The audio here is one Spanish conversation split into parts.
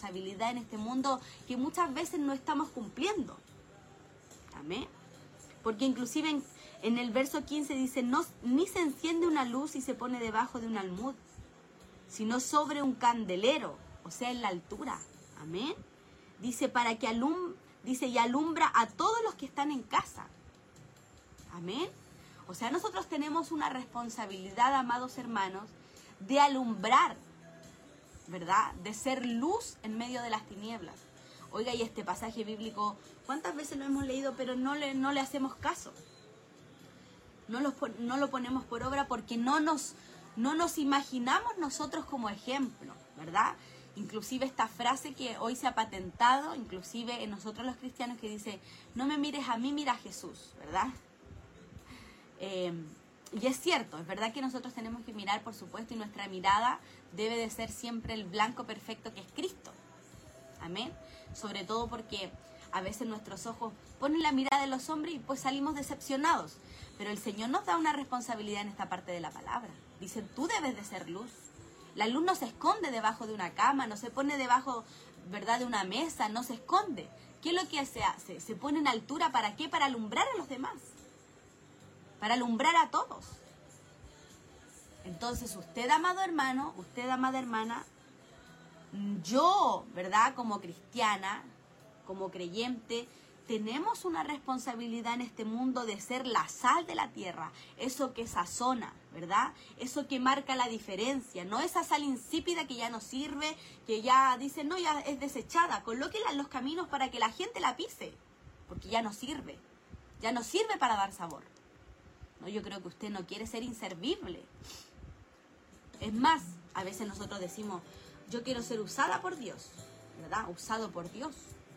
responsabilidad en este mundo que muchas veces no estamos cumpliendo. Amén. Porque inclusive en el verso 15 dice, no, ni se enciende una luz y se pone debajo de un almud, sino sobre un candelero, o sea, en la altura. Amén. Dice, para que dice, y alumbra a todos los que están en casa. Amén. O sea, nosotros tenemos una responsabilidad, amados hermanos, de alumbrar, ¿verdad? De ser luz en medio de las tinieblas. Oiga, y este pasaje bíblico, ¿cuántas veces lo hemos leído, pero no le hacemos caso? No lo ponemos por obra porque no nos imaginamos nosotros como ejemplo, ¿verdad? Inclusive esta frase que hoy se ha patentado, inclusive en nosotros los cristianos, que dice, no me mires a mí, mira a Jesús, ¿verdad? Y es cierto, es verdad que nosotros tenemos que mirar, por supuesto, y nuestra mirada debe de ser siempre el blanco perfecto que es Cristo. Amén. Sobre todo porque a veces nuestros ojos ponen la mirada de los hombres y pues salimos decepcionados. Pero el Señor nos da una responsabilidad en esta parte de la palabra. Dice, tú debes de ser luz. La luz no se esconde debajo de una cama, no se pone debajo, ¿verdad?, de una mesa, no se esconde. ¿Qué es lo que se hace? Se pone en altura, ¿para qué? Para alumbrar a los demás. Para alumbrar a todos. Entonces, usted, amado hermano, usted, amada hermana, yo, ¿verdad?, como cristiana, como creyente, tenemos una responsabilidad en este mundo de ser la sal de la tierra, eso que sazona, ¿verdad? Eso que marca la diferencia, no esa sal insípida que ya no sirve, que ya dicen, no, ya es desechada, colóquela en los caminos para que la gente la pise, porque ya no sirve para dar sabor. No, yo creo que usted no quiere ser inservible. Es más, a veces nosotros decimos, yo quiero ser usada por Dios, ¿verdad? Usado por Dios.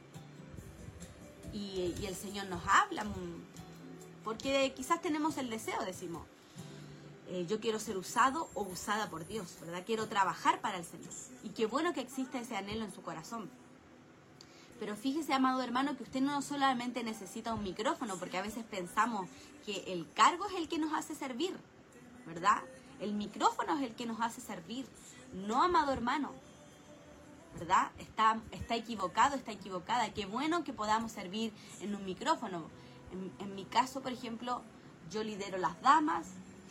Y el Señor nos habla, porque quizás tenemos el deseo, decimos, yo quiero ser usado o usada por Dios, ¿verdad? Quiero trabajar para el Señor. Y qué bueno que exista ese anhelo en su corazón. Pero fíjese, amado hermano, que usted no solamente necesita un micrófono, porque a veces pensamos que el cargo es el que nos hace servir, ¿verdad? El micrófono es el que nos hace servir. No, amado hermano, ¿verdad? Está equivocado, está equivocada. Qué bueno que podamos servir en un micrófono. En mi caso, por ejemplo, yo lidero las damas,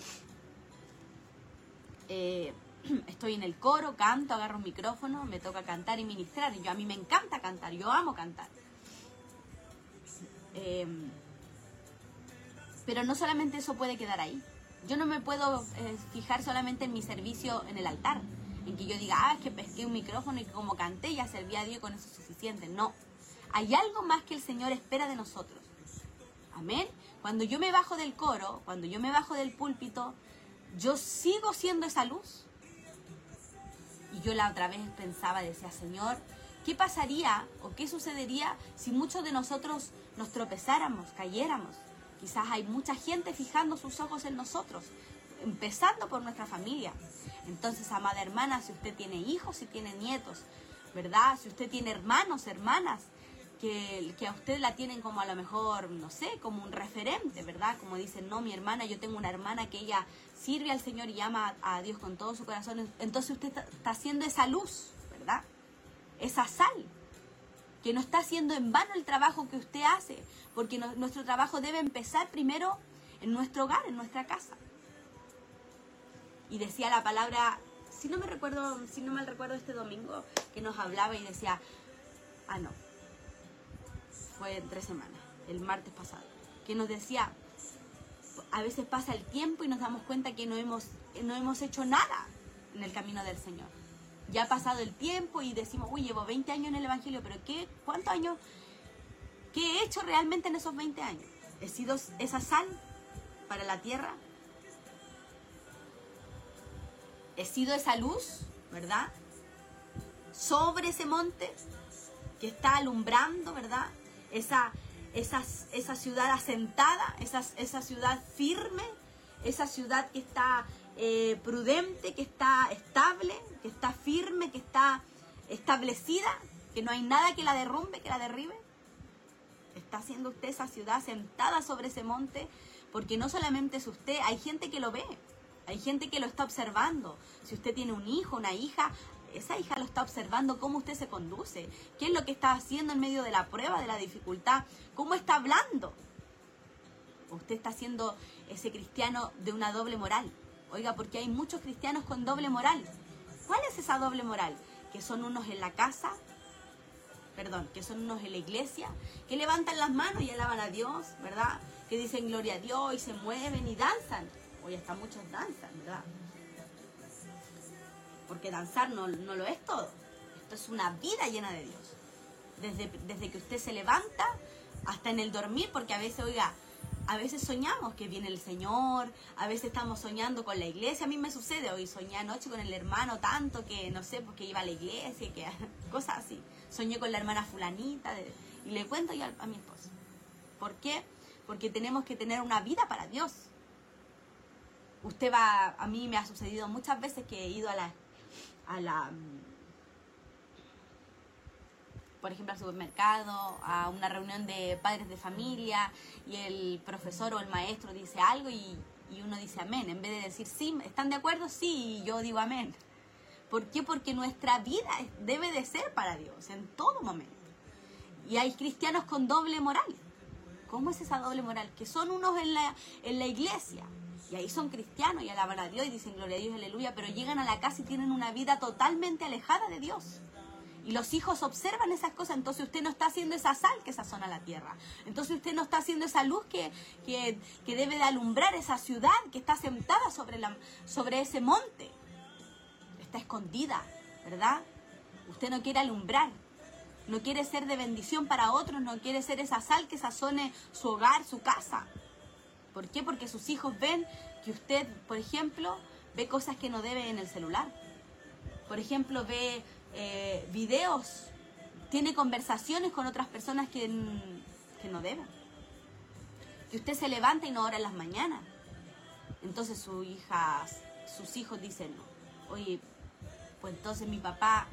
estoy en el coro, canto, agarro un micrófono, me toca cantar y ministrar. A mí me encanta cantar, yo amo cantar. Pero no solamente eso puede quedar ahí. Yo no me puedo fijar solamente en mi servicio en el altar, en que yo diga, es que pesqué un micrófono y como canté ya serví a Dios, con eso es suficiente. No, hay algo más que el Señor espera de nosotros. Amén. Cuando yo me bajo del coro, cuando yo me bajo del púlpito, yo sigo siendo esa luz. Y yo la otra vez pensaba, decía, Señor, ¿qué pasaría o qué sucedería si muchos de nosotros nos tropezáramos, cayéramos? Quizás hay mucha gente fijando sus ojos en nosotros, empezando por nuestra familia. Entonces, amada hermana, si usted tiene hijos, si tiene nietos, ¿verdad? Si usted tiene hermanos, hermanas, que a usted la tienen como a lo mejor, no sé, como un referente, ¿verdad? Como dicen, no, mi hermana, yo tengo una hermana que ella sirve al Señor y ama a Dios con todo su corazón. Entonces usted está haciendo esa luz, ¿verdad? Esa sal, que no está haciendo en vano el trabajo que usted hace, porque nuestro trabajo debe empezar primero en nuestro hogar, en nuestra casa. Y decía la palabra, si no mal recuerdo este domingo, que nos hablaba y decía, fue en 3 semanas, el martes pasado, que nos decía, a veces pasa el tiempo y nos damos cuenta que no hemos hecho nada en el camino del Señor. Ya ha pasado el tiempo y decimos, llevo 20 años en el Evangelio, pero ¿cuántos años? ¿Qué he hecho realmente en esos 20 años? ¿He sido esa sal para la tierra? ¿He sido esa luz, verdad? Sobre ese monte que está alumbrando, ¿verdad? Esa ciudad asentada, esa ciudad firme, esa ciudad que está prudente, que está estable, que está firme, que está establecida, que no hay nada que la derrumbe, que la derribe. Está haciendo usted esa ciudad sentada sobre ese monte, porque no solamente es usted, hay gente que lo ve, hay gente que lo está observando. Si usted tiene un hijo, una hija, esa hija lo está observando, cómo usted se conduce, qué es lo que está haciendo en medio de la prueba, de la dificultad, cómo está hablando. Usted está siendo ese cristiano de una doble moral. Oiga, porque hay muchos cristianos con doble moral. ¿Cuál es esa doble moral? Que son unos en la casa, que son unos en la iglesia, que levantan las manos y alaban a Dios, ¿verdad? Que dicen gloria a Dios y se mueven y danzan. Hoy hasta muchos danzan, ¿verdad? Porque danzar no lo es todo. Esto es una vida llena de Dios. Desde que usted se levanta hasta en el dormir, porque a veces, oiga, a veces soñamos que viene el Señor, a veces estamos soñando con la iglesia. A mí me sucede, hoy soñé anoche con el hermano tanto que, no sé, porque iba a la iglesia, que cosas así. Soñé con la hermana fulanita y le cuento yo a mi esposo. ¿Por qué? Porque tenemos que tener una vida para Dios. A mí me ha sucedido muchas veces que he ido por ejemplo, al supermercado, a una reunión de padres de familia, y el profesor o el maestro dice algo y uno dice amén. En vez de decir sí, ¿están de acuerdo? Sí, y yo digo amén. ¿Por qué? Porque nuestra vida debe de ser para Dios en todo momento. Y hay cristianos con doble moral. ¿Cómo es esa doble moral? Que son unos en la iglesia, y ahí son cristianos y alaban a Dios y dicen gloria a Dios, aleluya, pero llegan a la casa y tienen una vida totalmente alejada de Dios. Y los hijos observan esas cosas. Entonces usted no está haciendo esa sal que sazona la tierra. Entonces usted no está haciendo esa luz que debe de alumbrar esa ciudad que está sentada sobre ese monte. Está escondida, ¿verdad? Usted no quiere alumbrar. No quiere ser de bendición para otros. No quiere ser esa sal que sazone su hogar, su casa. ¿Por qué? Porque sus hijos ven que usted, por ejemplo, ve cosas que no debe en el celular. Por ejemplo, ve videos, tiene conversaciones con otras personas que no deben. Que usted se levanta y no ora en las mañanas. Entonces sus hijos dicen, oye, pues entonces mi papá,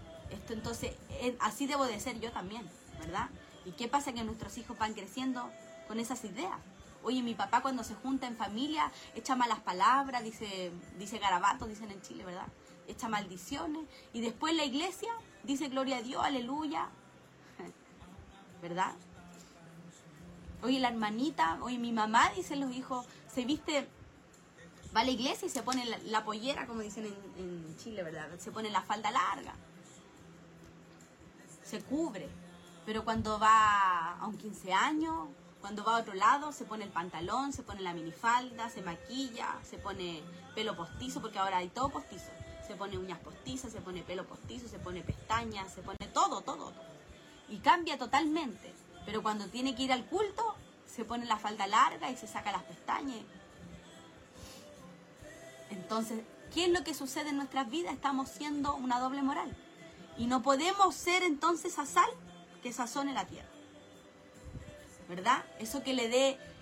así debo de ser yo también, ¿verdad? ¿Y qué pasa? Que nuestros hijos van creciendo con esas ideas. Oye, mi papá cuando se junta en familia echa malas palabras, dice garabatos, dicen en Chile, ¿verdad? Echa maldiciones, y después la iglesia dice gloria a Dios, aleluya, ¿verdad? Oye, la hermanita, oye, mi mamá, dicen los hijos, se viste, va a la iglesia y se pone la pollera, como dicen en Chile, ¿verdad? Se pone la falda larga, se cubre, pero cuando va a un 15 años, cuando va a otro lado, se pone el pantalón, se pone la minifalda, se maquilla, se pone pelo postizo, porque ahora hay todo postizo. Se pone uñas postizas, se pone pelo postizo, se pone pestañas, se pone todo. Y cambia totalmente. Pero cuando tiene que ir al culto, se pone la falda larga y se saca las pestañas. Entonces, ¿qué es lo que sucede en nuestras vidas? Estamos siendo una doble moral. Y no podemos ser entonces esa sal que sazone la tierra. ¿Verdad? Eso que le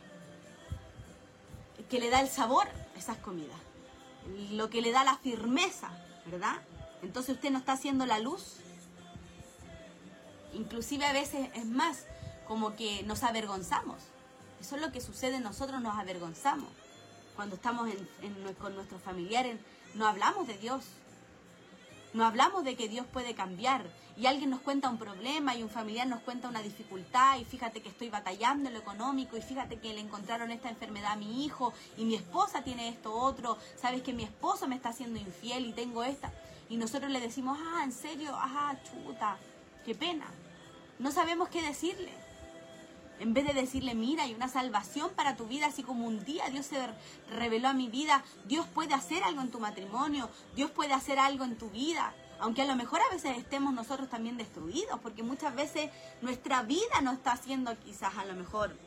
da el sabor a esas comidas. Lo que le da la firmeza, ¿verdad? Entonces usted no está haciendo la luz. Inclusive a veces es más, como que nos avergonzamos. Eso es lo que sucede, nosotros nos avergonzamos. Cuando estamos con nuestros familiares, no hablamos de Dios. No hablamos de que Dios puede cambiar. Y alguien nos cuenta un problema y un familiar nos cuenta una dificultad, y fíjate que estoy batallando en lo económico, y fíjate que le encontraron esta enfermedad a mi hijo, y mi esposa tiene esto otro, sabes que mi esposo me está haciendo infiel y tengo esta. Y nosotros le decimos, ¿en serio? Chuta, qué pena. No sabemos qué decirle. En vez de decirle, mira, hay una salvación para tu vida, así como un día Dios se reveló a mi vida, Dios puede hacer algo en tu matrimonio, Dios puede hacer algo en tu vida. Aunque a lo mejor a veces estemos nosotros también destruidos, porque muchas veces nuestra vida no está haciendo, quizás a lo mejor,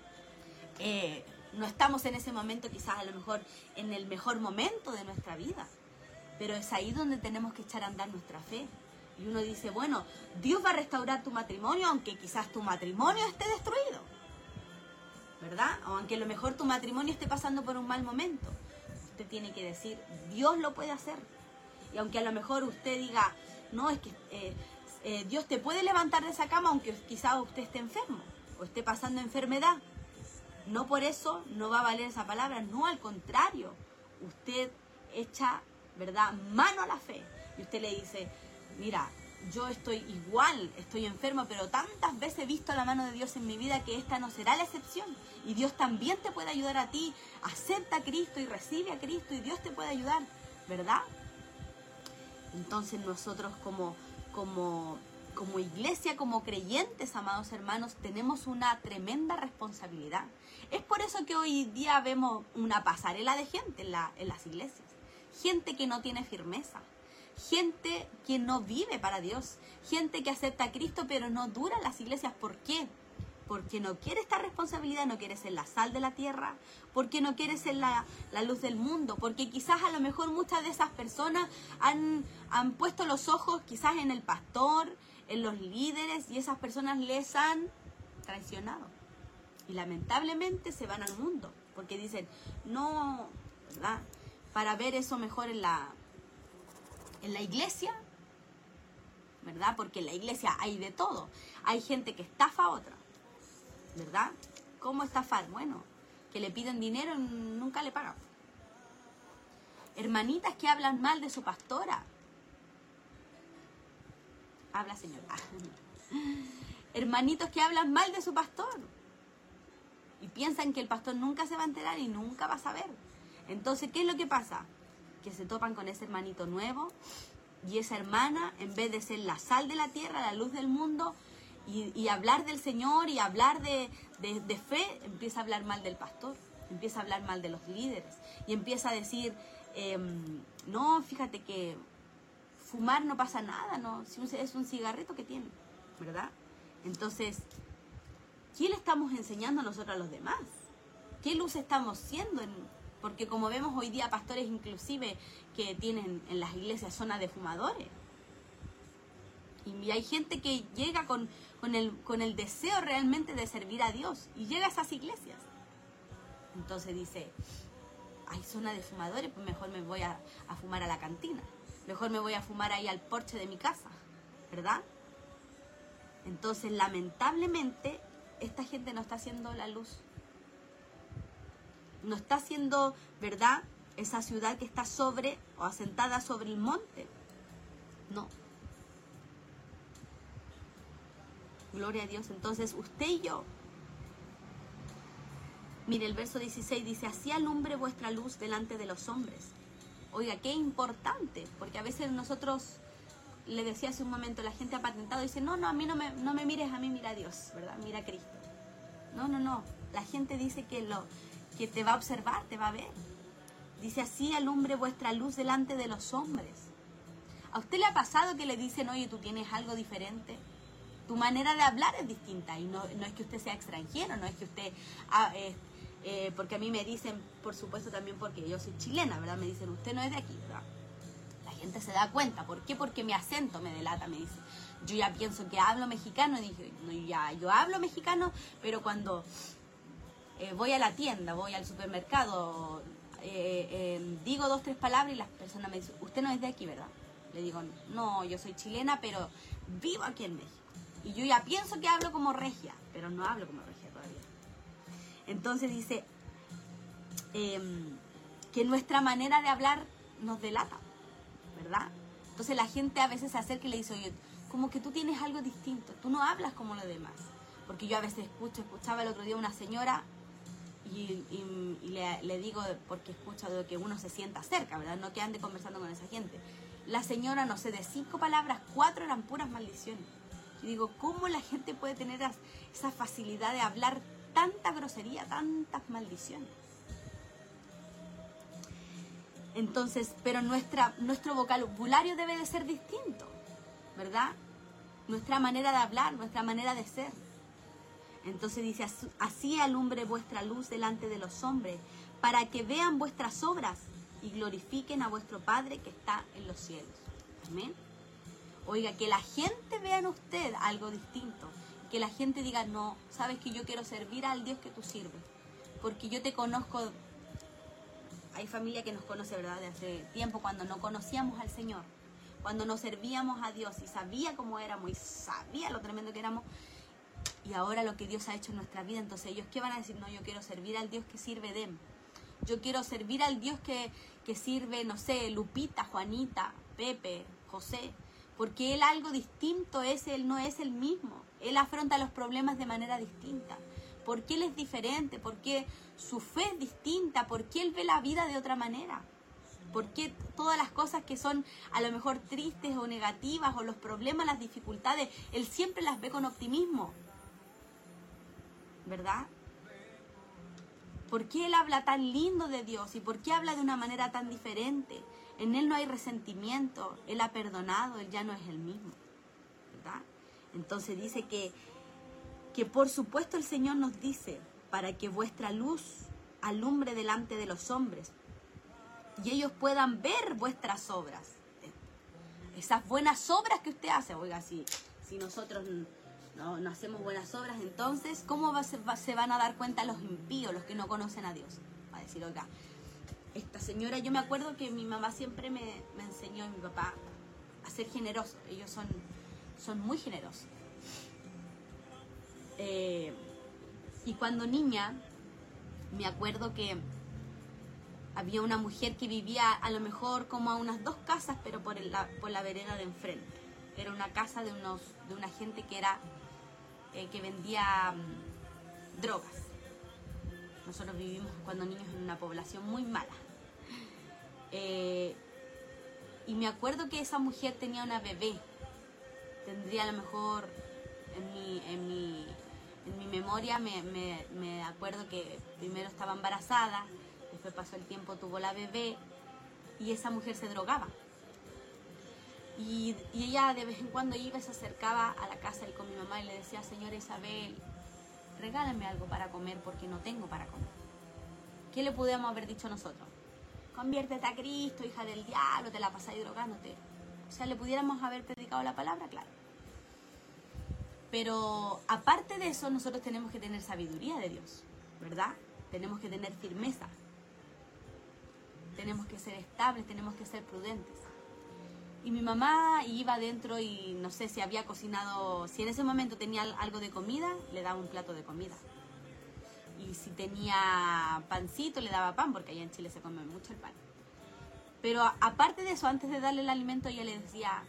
no estamos en ese momento, quizás a lo mejor en el mejor momento de nuestra vida. Pero es ahí donde tenemos que echar a andar nuestra fe. Y uno dice, bueno, Dios va a restaurar tu matrimonio, aunque quizás tu matrimonio esté destruido, ¿verdad? O aunque a lo mejor tu matrimonio esté pasando por un mal momento. Usted tiene que decir, Dios lo puede hacer. Y aunque a lo mejor usted diga, no, es que Dios te puede levantar de esa cama, aunque quizás usted esté enfermo o esté pasando enfermedad. No por eso no va a valer esa palabra, no, al contrario. Usted echa, ¿verdad?, mano a la fe. y usted le dice, mira, yo estoy igual, estoy enfermo, pero tantas veces he visto la mano de Dios en mi vida que esta no será la excepción. Y Dios también te puede ayudar a ti. Acepta a Cristo y recibe a Cristo y Dios te puede ayudar, ¿verdad? Entonces nosotros como iglesia, como creyentes, amados hermanos, tenemos una tremenda responsabilidad. Es por eso que hoy día vemos una pasarela de gente en las iglesias. Gente que no tiene firmeza. Gente que no vive para Dios, gente que acepta a Cristo pero no dura en las iglesias. ¿Por qué? Porque no quiere esta responsabilidad, no quiere ser la sal de la tierra, porque no quiere ser la luz del mundo, porque quizás a lo mejor muchas de esas personas han puesto los ojos quizás en el pastor, en los líderes, y esas personas les han traicionado. Y lamentablemente se van al mundo, porque dicen, no, ¿verdad? Para ver eso mejor en la iglesia, ¿verdad? Porque en la iglesia hay de todo. Hay gente que estafa a otra, ¿verdad? ¿Cómo estafar? Bueno, que le piden dinero y nunca le pagan. Hermanitas que hablan mal de su pastora. Habla, señora. Hermanitos que hablan mal de su pastor. Y piensan que el pastor nunca se va a enterar y nunca va a saber. Entonces, ¿qué es lo que pasa? Que se topan con ese hermanito nuevo y esa hermana, en vez de ser la sal de la tierra, la luz del mundo y hablar del Señor y hablar de fe, empieza a hablar mal del pastor, empieza a hablar mal de los líderes y empieza a decir, no, fíjate que fumar no pasa nada, no, si es un cigarrito que tiene, ¿verdad? Entonces, ¿qué le estamos enseñando nosotros a los demás? ¿Qué luz estamos siendo porque como vemos hoy día pastores inclusive que tienen en las iglesias zonas de fumadores. Y hay gente que llega con el deseo realmente de servir a Dios y llega a esas iglesias. Entonces dice, hay zona de fumadores, pues mejor me voy a fumar a la cantina. Mejor me voy a fumar ahí al porche de mi casa, ¿verdad? Entonces lamentablemente esta gente no está haciendo la luz. No está haciendo, ¿verdad?, esa ciudad que está sobre o asentada sobre el monte. No. Gloria a Dios. Entonces, usted y yo. Mire, el verso 16 dice, así alumbre vuestra luz delante de los hombres. Oiga, qué importante, porque a veces nosotros, le decía hace un momento, la gente ha patentado y dice, no, a mí no me mires, a mí mira a Dios, ¿verdad? Mira a Cristo. No. La gente dice que te va a observar, te va a ver. Dice, así alumbre vuestra luz delante de los hombres. ¿A usted le ha pasado que le dicen, oye, tú tienes algo diferente? Tu manera de hablar es distinta. Y no es que usted sea extranjero, no es que usted... porque a mí me dicen, por supuesto también porque yo soy chilena, ¿verdad? Me dicen, usted no es de aquí, ¿verdad? La gente se da cuenta. ¿Por qué? Porque mi acento me delata, me dice. Yo ya pienso que hablo mexicano y dije, no, yo hablo mexicano, pero cuando... voy a la tienda, voy al supermercado, digo 2, 3 palabras y las personas me dicen, usted no es de aquí, ¿verdad? Le digo, no, yo soy chilena, pero vivo aquí en México. Y yo ya pienso que hablo como regia, pero no hablo como regia todavía. Entonces dice que nuestra manera de hablar nos delata, ¿verdad? Entonces la gente a veces se acerca y le dice, oye, como que tú tienes algo distinto, tú no hablas como los demás. Porque yo a veces escuchaba el otro día una señora y le digo, porque escucho de que uno se sienta cerca, ¿verdad? No que ande conversando con esa gente. La señora, no sé, de 5 palabras, 4 eran puras maldiciones. Yo digo, ¿cómo la gente puede tener esa facilidad de hablar tanta grosería, tantas maldiciones? Entonces, pero nuestro vocabulario debe de ser distinto, ¿verdad? Nuestra manera de hablar, nuestra manera de ser. Entonces dice, así alumbre vuestra luz delante de los hombres, para que vean vuestras obras y glorifiquen a vuestro Padre que está en los cielos. Amén. Oiga, que la gente vea en usted algo distinto. Que la gente diga, no, sabes que yo quiero servir al Dios que tú sirves. Porque yo te conozco. Hay familia que nos conoce, ¿verdad? De hace tiempo, cuando no conocíamos al Señor. Cuando no servíamos a Dios y sabía cómo éramos y sabía lo tremendo que éramos. Y ahora lo que Dios ha hecho en nuestra vida. Entonces ellos, ¿qué van a decir? No, yo quiero servir al Dios que sirve Dem. Yo quiero servir al Dios que sirve, no sé, Lupita, Juanita, Pepe, José, porque él algo distinto es, él no es el mismo. Él afronta los problemas de manera distinta. ¿Por qué él es diferente? ¿Por qué su fe es distinta? ¿Por qué él ve la vida de otra manera? ¿Por qué todas las cosas que son a lo mejor tristes o negativas, o los problemas, las dificultades, él siempre las ve con optimismo? ¿Verdad? ¿Por qué él habla tan lindo de Dios? ¿Y por qué habla de una manera tan diferente? En él no hay resentimiento, él ha perdonado, él ya no es el mismo, ¿verdad? Entonces dice que por supuesto el Señor nos dice, para que vuestra luz alumbre delante de los hombres y ellos puedan ver vuestras obras. Esas buenas obras que usted hace. Oiga, si nosotros no hacemos buenas obras, entonces, ¿cómo se van a dar cuenta los impíos, los que no conocen a Dios? Va a decir, oiga, esta señora, yo me acuerdo que mi mamá siempre me enseñó, y mi papá, a ser generoso. Ellos son muy generosos. Y cuando niña, me acuerdo que había una mujer que vivía a lo mejor como a unas 2 casas, pero por la vereda de enfrente. Era una casa de una gente que vendía drogas. Nosotros vivimos cuando niños en una población muy mala. Y me acuerdo que esa mujer tenía una bebé. Tendría a lo mejor, en mi memoria, me acuerdo que primero estaba embarazada, después pasó el tiempo, tuvo la bebé, y esa mujer se drogaba. Y ella de vez en cuando iba y se acercaba a la casa y con mi mamá y le decía, señora Isabel, regálame algo para comer porque no tengo para comer. ¿Qué le pudiéramos haber dicho nosotros? Conviértete a Cristo, hija del diablo, te la pasáis drogándote. O sea, le pudiéramos haber predicado la palabra, claro. Pero aparte de eso, nosotros tenemos que tener sabiduría de Dios, ¿verdad? Tenemos que tener firmeza. Tenemos que ser estables, tenemos que ser prudentes. Y mi mamá iba adentro y no sé si había cocinado, si en ese momento tenía algo de comida, le daba un plato de comida. Y si tenía pancito, le daba pan, porque allá en Chile se come mucho el pan. Pero aparte de eso, antes de darle el alimento, ella le decía,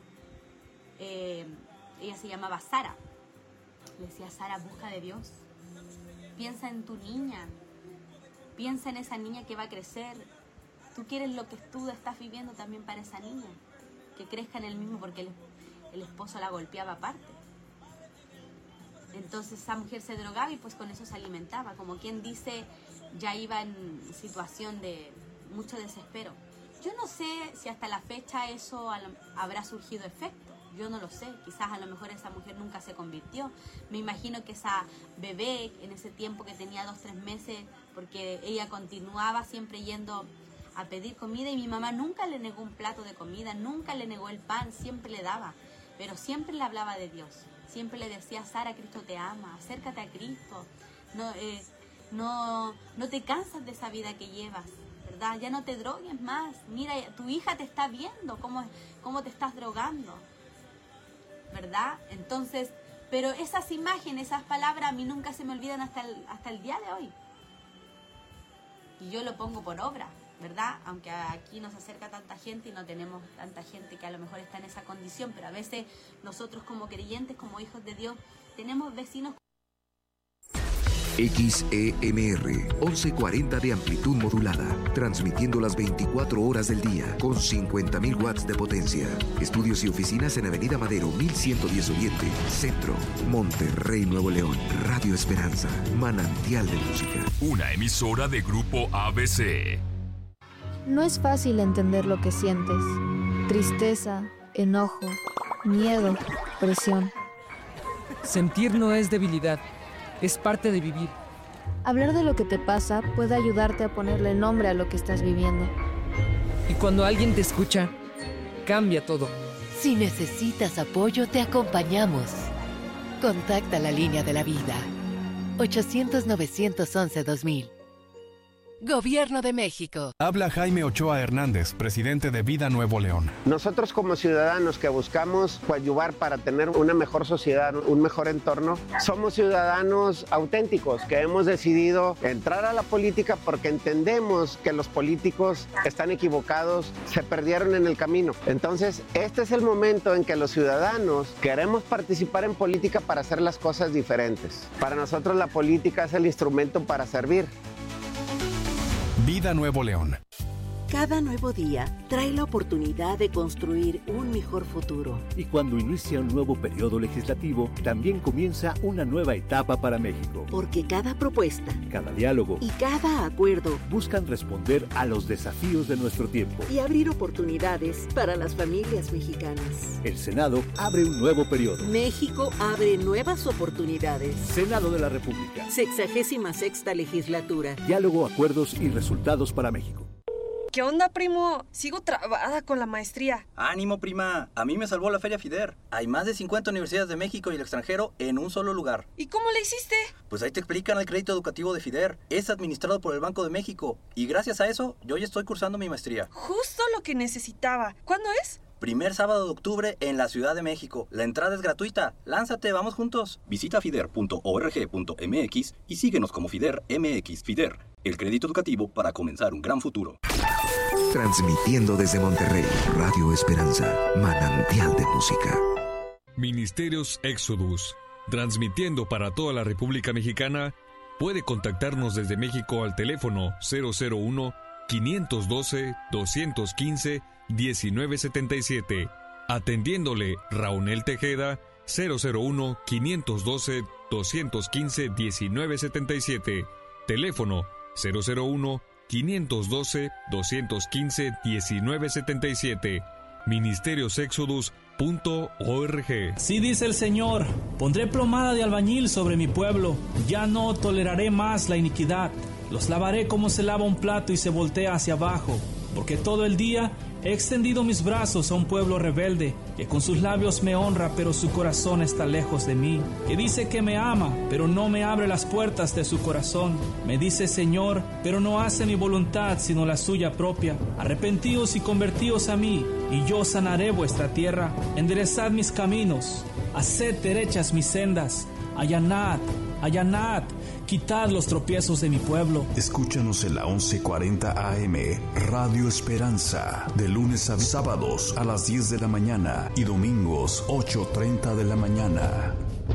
ella se llamaba Sara. Le decía, Sara, busca de Dios. Piensa en tu niña. Piensa en esa niña que va a crecer. Tú quieres lo que tú estás viviendo también para esa niña. Que crezca en el mismo, porque el esposo la golpeaba aparte. Entonces esa mujer se drogaba y pues con eso se alimentaba. Como quien dice, ya iba en situación de mucho desespero. Yo no sé si hasta la fecha eso habrá surgido efecto. Yo no lo sé. Quizás a lo mejor esa mujer nunca se convirtió. Me imagino que esa bebé en ese tiempo que tenía 2-3 meses, porque ella continuaba siempre yendo a pedir comida y mi mamá nunca le negó un plato de comida, nunca le negó el pan, siempre le daba, pero siempre le hablaba de Dios, siempre le decía, Sara, Cristo te ama, acércate a Cristo, no te cansas de esa vida que llevas, ¿verdad? Ya no te drogues más, mira, tu hija te está viendo cómo te estás drogando, ¿verdad? Entonces, pero esas imágenes, esas palabras a mí nunca se me olvidan hasta el día de hoy, y yo lo pongo por obra, ¿verdad? Aunque aquí nos acerca tanta gente y no tenemos tanta gente que a lo mejor está en esa condición, pero a veces nosotros como creyentes, como hijos de Dios, tenemos vecinos. XEMR 1140 de amplitud modulada, transmitiendo las 24 horas del día con 50.000 watts de potencia. Estudios y oficinas en Avenida Madero 1110 Oriente, Centro, Monterrey, Nuevo León. Radio Esperanza, manantial de música. Una emisora de Grupo ABC. No es fácil entender lo que sientes. Tristeza, enojo, miedo, presión. Sentir no es debilidad, es parte de vivir. Hablar de lo que te pasa puede ayudarte a ponerle nombre a lo que estás viviendo. Y cuando alguien te escucha, cambia todo. Si necesitas apoyo, te acompañamos. Contacta la línea de la vida. 800-911-2000. Gobierno de México. Habla Jaime Ochoa Hernández, presidente de Vida Nuevo León. Nosotros como ciudadanos que buscamos coadyuvar para tener una mejor sociedad, un mejor entorno, somos ciudadanos auténticos que hemos decidido entrar a la política porque entendemos que los políticos están equivocados, se perdieron en el camino. Entonces, este es el momento en que los ciudadanos queremos participar en política para hacer las cosas diferentes. Para nosotros la política es el instrumento para servir. Vida Nuevo León. Cada nuevo día trae la oportunidad de construir un mejor futuro. Y cuando inicia un nuevo periodo legislativo, también comienza una nueva etapa para México. Porque cada propuesta, cada diálogo y cada acuerdo buscan responder a los desafíos de nuestro tiempo y abrir oportunidades para las familias mexicanas. El Senado abre un nuevo periodo. México abre nuevas oportunidades. Senado de la República. 66ª legislatura. Diálogo, acuerdos y resultados para México. ¿Qué onda, primo? Sigo trabada con la maestría. Ánimo, prima. A mí me salvó la Feria FIDER. Hay más de 50 universidades de México y el extranjero en un solo lugar. ¿Y cómo le hiciste? Pues ahí te explican el crédito educativo de FIDER. Es administrado por el Banco de México. Y gracias a eso, yo ya estoy cursando mi maestría. Justo lo que necesitaba. ¿Cuándo es? Primer sábado de octubre en la Ciudad de México. La entrada es gratuita. Lánzate, vamos juntos. Visita fider.org.mx y síguenos como FIDER MX. FIDER, el crédito educativo para comenzar un gran futuro. Transmitiendo desde Monterrey, Radio Esperanza, manantial de música. Ministerios Exodus, transmitiendo para toda la República Mexicana. Puede contactarnos desde México al teléfono 001-512-215-1977. Atendiéndole Raúl Tejeda, 001-512-215-1977. Teléfono 001-512-215-1977. Ministeriosexodus.org. Sí dice el Señor, pondré plomada de albañil sobre mi pueblo, ya no toleraré más la iniquidad, los lavaré como se lava un plato y se voltea hacia abajo, porque todo el día he extendido mis brazos a un pueblo rebelde, que con sus labios me honra, pero su corazón está lejos de mí, que dice que me ama, pero no me abre las puertas de su corazón. Me dice Señor, pero no hace mi voluntad, sino la suya propia. Arrepentíos y convertíos a mí, y yo sanaré vuestra tierra. Enderezad mis caminos, haced derechas mis sendas, allanad, allanad, quitad los tropiezos de mi pueblo. Escúchanos en la 1140 AM, Radio Esperanza, de lunes a sábados a las 10 de la mañana y domingos 8:30 de la mañana.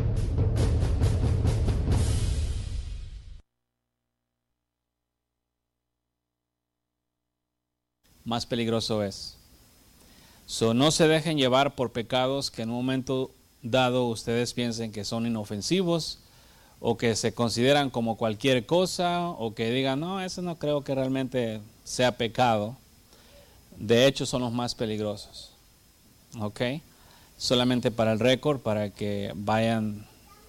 Más peligroso es. No se dejen llevar por pecados que en un momento dado ustedes piensen que son inofensivos, o que se consideran como cualquier cosa, o que digan, no, eso no creo que realmente sea pecado. De hecho, son los más peligrosos. ¿Ok? Solamente para el récord, para que vayan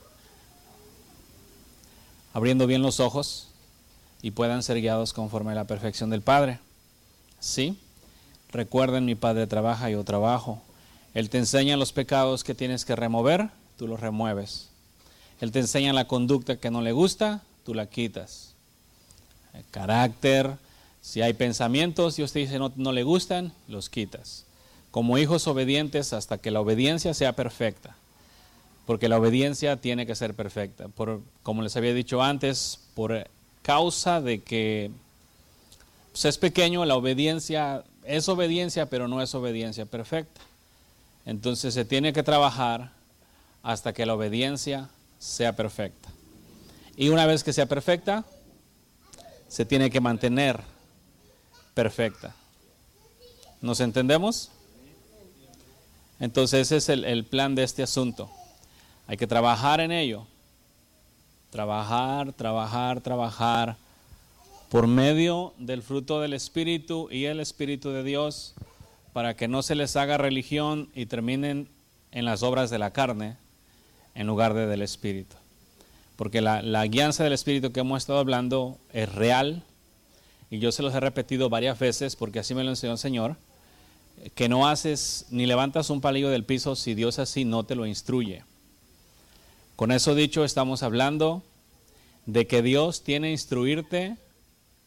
abriendo bien los ojos y puedan ser guiados conforme a la perfección del Padre. ¿Sí? Recuerden, mi Padre trabaja, yo trabajo. Él te enseña los pecados que tienes que remover, tú los remueves. Él te enseña la conducta que no le gusta, tú la quitas. El carácter, si hay pensamientos, Dios te dice no le gustan, los quitas. Como hijos obedientes hasta que la obediencia sea perfecta. Porque la obediencia tiene que ser perfecta. Como les había dicho antes, por causa de que pues es pequeño, la obediencia es obediencia, pero no es obediencia perfecta. Entonces se tiene que trabajar hasta que la obediencia sea perfecta. Y una vez que sea perfecta, se tiene que mantener perfecta. ¿Nos entendemos? Entonces ese es el plan de este asunto. Hay que trabajar en ello. Trabajar, trabajar, trabajar por medio del fruto del Espíritu y el Espíritu de Dios, para que no se les haga religión y terminen en las obras de la carne en lugar de del Espíritu. Porque la guianza del Espíritu que hemos estado hablando es real, y yo se los he repetido varias veces porque así me lo enseñó el Señor, que no haces ni levantas un palillo del piso si Dios así no te lo instruye. Con eso dicho, estamos hablando de que Dios tiene que instruirte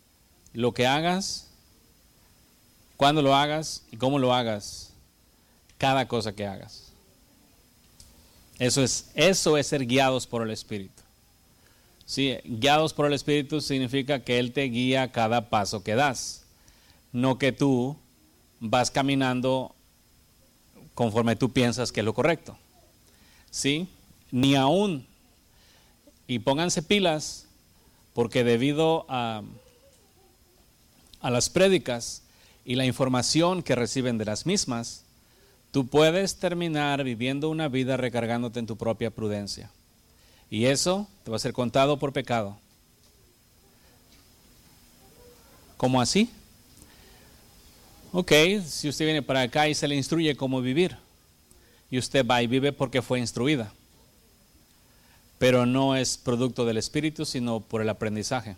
lo que hagas, cuándo lo hagas y cómo lo hagas, cada cosa que hagas. Eso es ser guiados por el Espíritu. Sí, guiados por el Espíritu significa que Él te guía cada paso que das, no que tú vas caminando conforme tú piensas que es lo correcto. ¿Sí? Ni aún, y pónganse pilas, porque debido a las prédicas y la información que reciben de las mismas, tú puedes terminar viviendo una vida recargándote en tu propia prudencia. Y eso te va a ser contado por pecado. ¿Cómo así? Ok, si usted viene para acá y se le instruye cómo vivir, y usted va y vive porque fue instruida, pero no es producto del Espíritu, sino por el aprendizaje.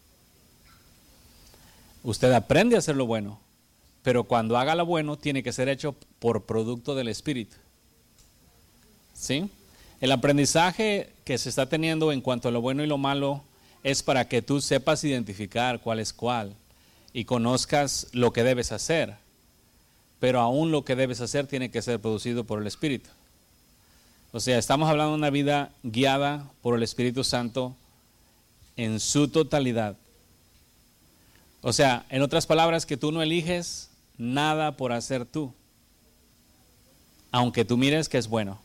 Usted aprende a hacer lo bueno, pero cuando haga lo bueno tiene que ser hecho por producto del Espíritu. ¿Sí? El aprendizaje que se está teniendo en cuanto a lo bueno y lo malo es para que tú sepas identificar cuál es cuál y conozcas lo que debes hacer, pero aún lo que debes hacer tiene que ser producido por el Espíritu. O sea, estamos hablando de una vida guiada por el Espíritu Santo en su totalidad. O sea, en otras palabras, que tú no eliges nada por hacer tú, aunque tú mires que es bueno.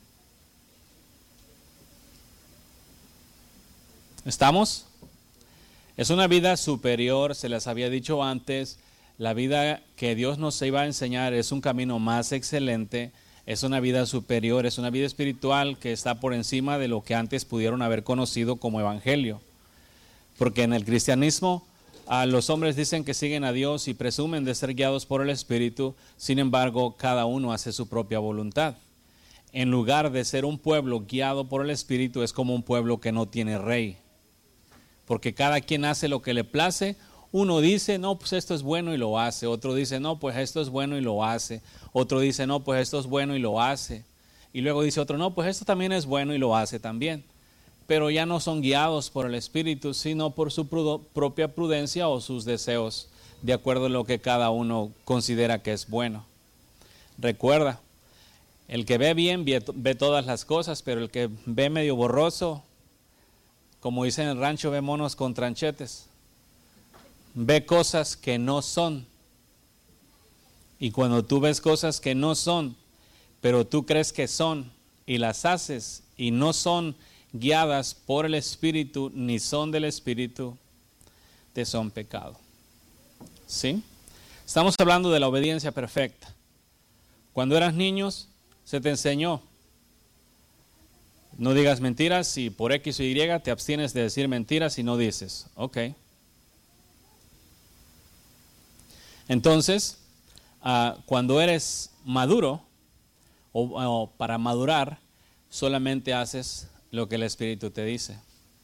¿Estamos? Es una vida superior, se les había dicho antes, la vida que Dios nos iba a enseñar es un camino más excelente, es una vida superior, es una vida espiritual que está por encima de lo que antes pudieron haber conocido como evangelio. Porque en el cristianismo los hombres dicen que siguen a Dios y presumen de ser guiados por el Espíritu, sin embargo, cada uno hace su propia voluntad. En lugar de ser un pueblo guiado por el Espíritu, es como un pueblo que no tiene rey. Porque cada quien hace lo que le place. Uno dice, no, pues esto es bueno y lo hace. Otro dice, no, pues esto es bueno y lo hace. Otro dice, no, pues esto es bueno y lo hace. Y luego dice otro, no, pues esto también es bueno y lo hace también. Pero ya no son guiados por el Espíritu, sino por su propia prudencia o sus deseos, de acuerdo a lo que cada uno considera que es bueno. Recuerda, el que ve bien ve todas las cosas, pero el que ve medio borroso, como dicen en el rancho, ve monos con tranchetes. Ve cosas que no son. Y cuando tú ves cosas que no son, pero tú crees que son y las haces y no son guiadas por el Espíritu ni son del Espíritu, te son pecado. ¿Sí? Estamos hablando de la obediencia perfecta. Cuando eras niños, se te enseñó: no digas mentiras, y por X o Y te abstienes de decir mentiras y no dices. Ok. Entonces, cuando eres maduro, o para madurar, solamente haces lo que el Espíritu te dice.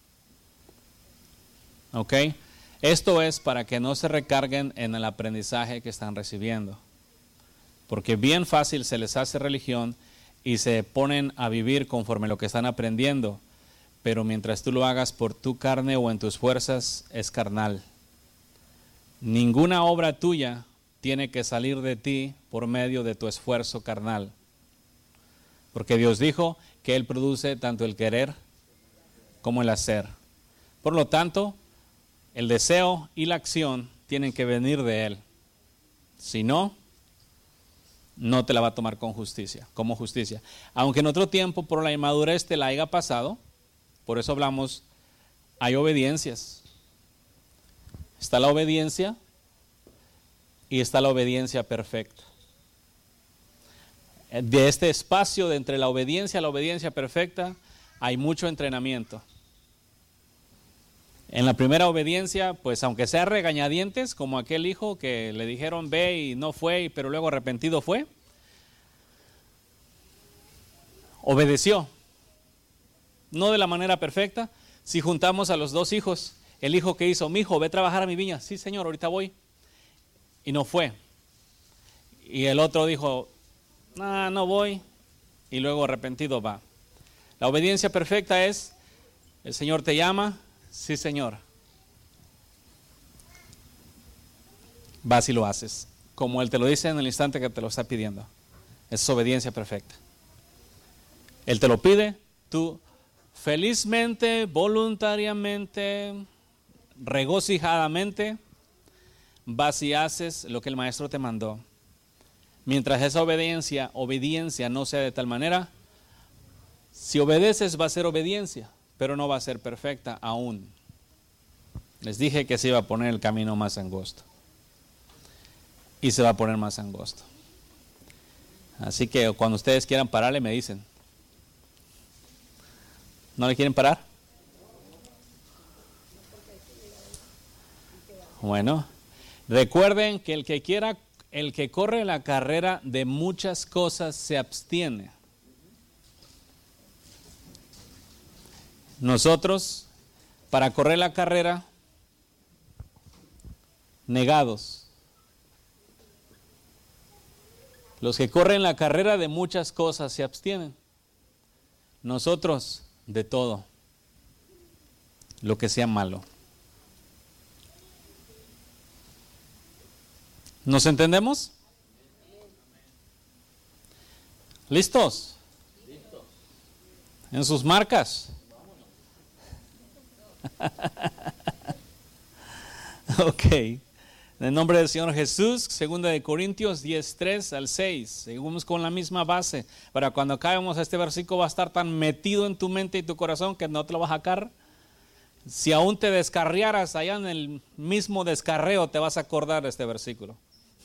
Ok. Esto es para que no se recarguen en el aprendizaje que están recibiendo. Porque bien fácil se les hace religión y se ponen a vivir conforme lo que están aprendiendo, pero mientras tú lo hagas por tu carne o en tus fuerzas, es carnal. Ninguna obra tuya tiene que salir de ti por medio de tu esfuerzo carnal, porque Dios dijo que Él produce tanto el querer como el hacer. Por lo tanto, el deseo y la acción tienen que venir de Él. Si no, no te la va a tomar como justicia. Aunque en otro tiempo por la inmadurez te la haya pasado, por eso hablamos, hay obediencias. Está la obediencia y está la obediencia perfecta. De este espacio de entre la obediencia a la obediencia perfecta hay mucho entrenamiento. En la primera obediencia, pues aunque sea regañadientes, como aquel hijo que le dijeron ve y no fue, pero luego arrepentido fue, obedeció. No de la manera perfecta. Si juntamos a los dos hijos, el hijo que hizo, mi hijo, ve a trabajar a mi viña. Sí, señor, ahorita voy. Y no fue. Y el otro dijo, no voy. Y luego arrepentido va. La obediencia perfecta es, el Señor te llama. Sí, Señor. vas y lo haces, como Él te lo dice en el instante que te lo está pidiendo. Es obediencia perfecta. Él te lo pide, tú felizmente, voluntariamente, regocijadamente, vas y haces lo que el maestro te mandó. Mientras esa obediencia no sea de tal manera, si obedeces va a ser obediencia, pero no va a ser perfecta aún. Les dije que se iba a poner el camino más angosto. Y se va a poner más angosto. Así que cuando ustedes quieran pararle me dicen. ¿No le quieren parar? Bueno, recuerden que el que corre la carrera de muchas cosas se abstiene. Nosotros, para correr la carrera, negados. Los que corren la carrera de muchas cosas se abstienen. Nosotros, de todo, lo que sea malo. ¿Nos entendemos? ¿Listos? ¿En sus marcas? Ok. En el nombre del Señor Jesús, 2 Corintios 10:3 al 6. Seguimos con la misma base. Para cuando caemos, este versículo va a estar tan metido en tu mente y tu corazón que no te lo vas a sacar. Si aún te descarriaras allá en el mismo descarreo, te vas a acordar de este versículo.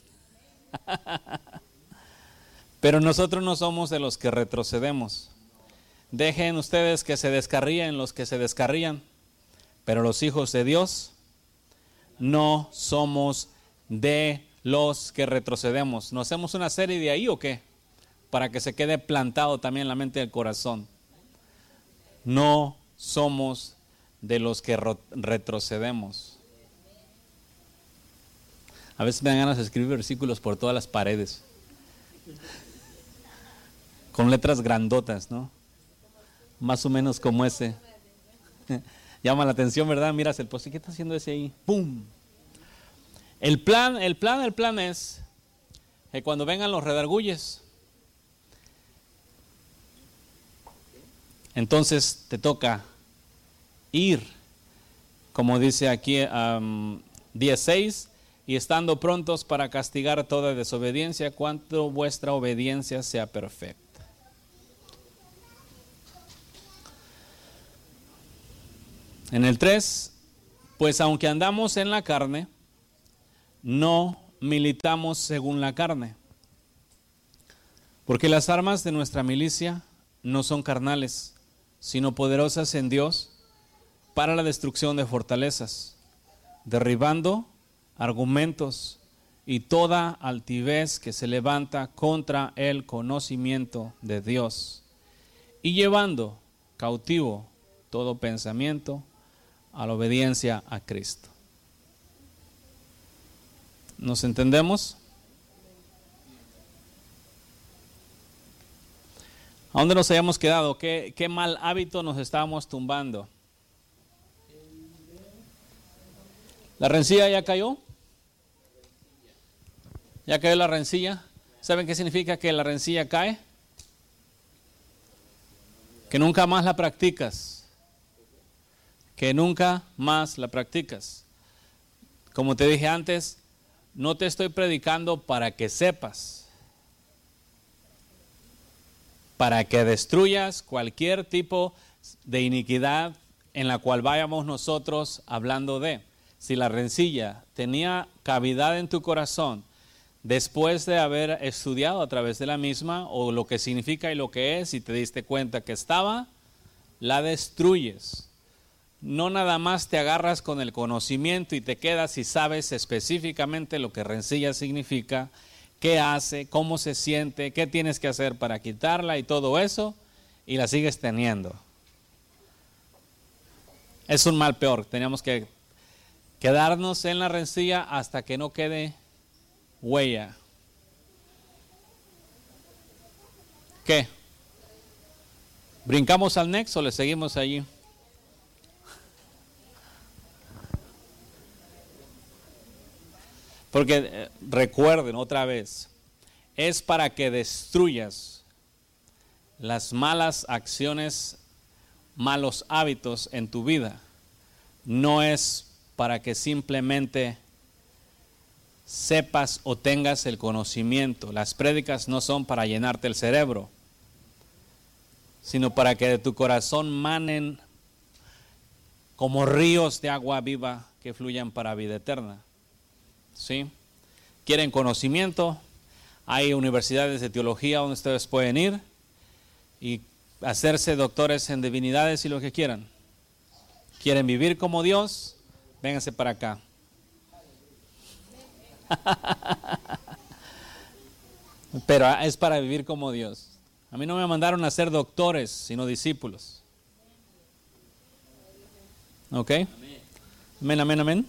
Pero nosotros no somos de los que retrocedemos. Dejen ustedes que se descarríen los que se descarrían, pero los hijos de Dios no somos de los que retrocedemos. ¿No hacemos una serie de ahí o qué? Para que se quede plantado también en la mente y el corazón. No somos de los que retrocedemos. A veces me dan ganas de escribir versículos por todas las paredes. Con letras grandotas, ¿no? Más o menos como ese. Llama la atención, ¿verdad? Miras el poste, ¿qué está haciendo ese ahí? ¡Pum! El plan es que cuando vengan los redargulles, entonces te toca ir, como dice aquí 10:6, y estando prontos para castigar toda desobediencia, cuanto vuestra obediencia sea perfecta. En el 3, pues aunque andamos en la carne, no militamos según la carne, porque las armas de nuestra milicia no son carnales, sino poderosas en Dios para la destrucción de fortalezas, derribando argumentos y toda altivez que se levanta contra el conocimiento de Dios, y llevando cautivo todo pensamiento a la obediencia a Cristo. ¿Nos entendemos? ¿A dónde nos habíamos quedado? ¿Qué mal hábito nos estábamos tumbando? ¿La rencilla ya cayó? ¿Ya cayó la rencilla? ¿Saben qué significa que la rencilla cae? Que nunca más la practicas. Que nunca más la practicas. Como te dije antes, no te estoy predicando para que sepas, para que destruyas cualquier tipo de iniquidad en la cual vayamos nosotros hablando de. Si la rencilla tenía cavidad en tu corazón después de haber estudiado a través de la misma, o lo que significa y lo que es, y te diste cuenta que estaba, la destruyes. No nada más te agarras con el conocimiento y te quedas y sabes específicamente lo que rencilla significa, qué hace, cómo se siente, qué tienes que hacer para quitarla y todo eso, y la sigues teniendo. Es un mal peor. Teníamos que quedarnos en la rencilla hasta que no quede huella. ¿Qué? ¿Brincamos al next o le seguimos allí? Porque recuerden otra vez, es para que destruyas las malas acciones, malos hábitos en tu vida. No es para que simplemente sepas o tengas el conocimiento. Las prédicas no son para llenarte el cerebro, sino para que de tu corazón manen como ríos de agua viva que fluyan para vida eterna. ¿Sí? ¿Quieren conocimiento? Hay universidades de teología donde ustedes pueden ir y hacerse doctores en divinidades y lo que quieran. ¿Quieren vivir como Dios? Vénganse para acá. Pero es para vivir como Dios. A mí no me mandaron a ser doctores, sino discípulos. ¿Ok? Amén, amén, amén.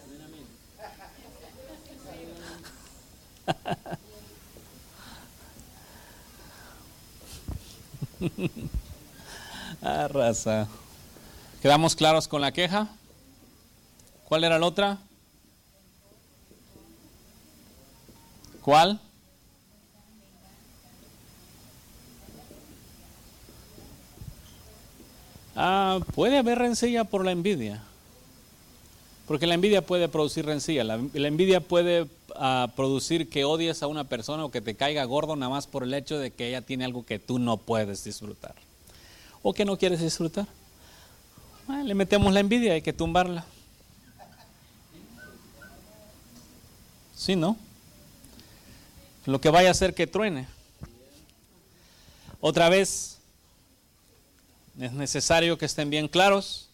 Raza. ¿Quedamos claros con la queja? ¿Cuál era la otra? ¿Cuál? Puede haber rencilla por la envidia. Porque la envidia puede producir rencilla. La envidia puede producir que odies a una persona o que te caiga gordo nada más por el hecho de que ella tiene algo que tú no puedes disfrutar. O que no quieres disfrutar. Le metemos la envidia, hay que tumbarla. ¿Sí, no? Lo que vaya a hacer que truene. Otra vez, es necesario que estén bien claros.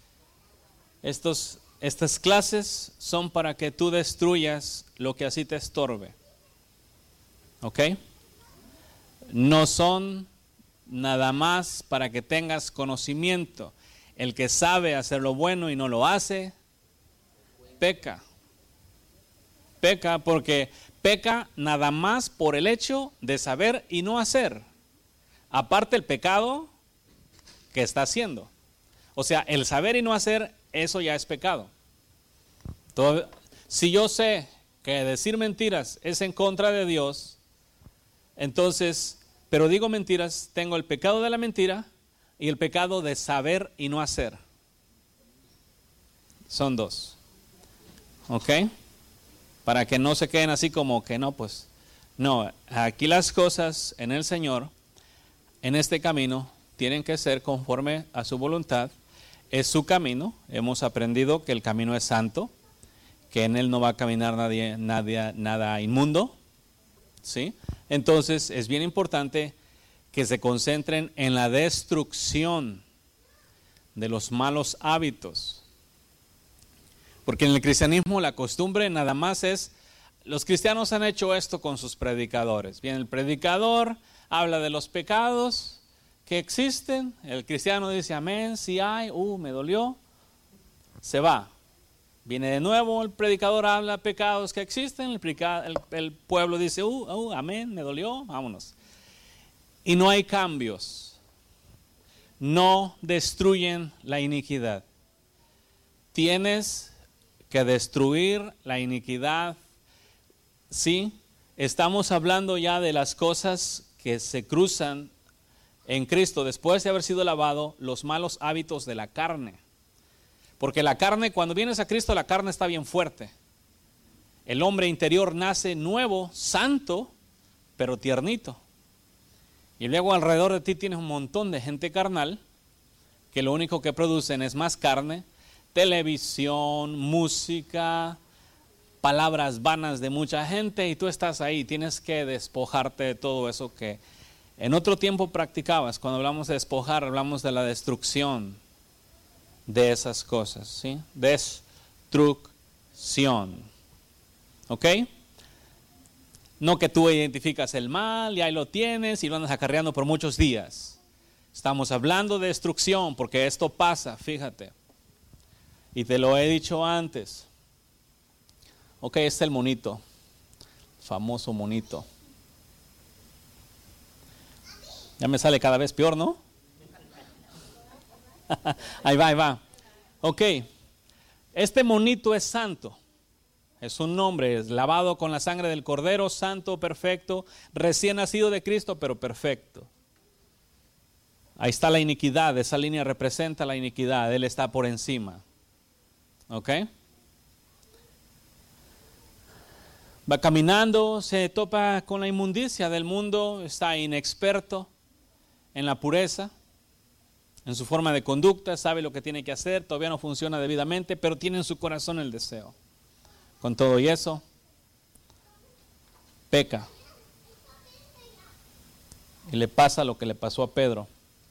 Estas clases son para que tú destruyas lo que así te estorbe. ¿Ok? No son nada más para que tengas conocimiento. El que sabe hacer lo bueno y no lo hace, peca. Peca porque peca nada más por el hecho de saber y no hacer. Aparte el pecado que está haciendo. O sea, el saber y no hacer, eso ya es pecado. Si yo sé que decir mentiras es en contra de Dios, entonces, pero digo mentiras, tengo el pecado de la mentira y el pecado de saber y no hacer. Son dos. ¿Ok? Para que no se queden así como que no, pues. No, aquí las cosas en el Señor, en este camino, tienen que ser conforme a su voluntad. Es su camino. Hemos aprendido que el camino es santo, que en él no va a caminar nada inmundo. ¿Sí? Entonces es bien importante que se concentren en la destrucción de los malos hábitos. Porque en el cristianismo la costumbre nada más es, los cristianos han hecho esto con sus predicadores. Viene el predicador, habla de los pecados que existen, el cristiano dice amén, sí hay, me dolió, se va. Viene de nuevo, el predicador habla de pecados que existen, el pueblo dice, amén, me dolió, vámonos. Y no hay cambios, no destruyen la iniquidad. Tienes que destruir la iniquidad. Sí, estamos hablando ya de las cosas que se cruzan en Cristo después de haber sido lavado, los malos hábitos de la carne. Porque la carne, cuando vienes a Cristo, la carne está bien fuerte. El hombre interior nace nuevo, santo, pero tiernito. Y luego alrededor de ti tienes un montón de gente carnal, que lo único que producen es más carne, televisión, música, palabras vanas de mucha gente, y tú estás ahí, tienes que despojarte de todo eso que en otro tiempo practicabas. Cuando hablamos de despojar, hablamos de la destrucción de esas cosas, ¿sí? Destrucción. ¿Ok? No que tú identificas el mal y ahí lo tienes y lo andas acarreando por muchos días. Estamos hablando de destrucción porque esto pasa, fíjate. Y te lo he dicho antes. Ok, este es el monito, famoso monito. Ya me sale cada vez peor, ¿no? Ahí va. Ok, este monito es santo. es un nombre, es lavado con la sangre del Cordero, santo, perfecto, recién nacido de Cristo, pero perfecto. Ahí está la iniquidad, esa línea representa la iniquidad, Él está por encima. ¿Ok? Va caminando, se topa con la inmundicia del mundo, está inexperto en la pureza, en su forma de conducta, sabe lo que tiene que hacer, todavía no funciona debidamente, pero tiene en su corazón el deseo. Con todo y eso, peca. Y le pasa lo que le pasó a Pedro.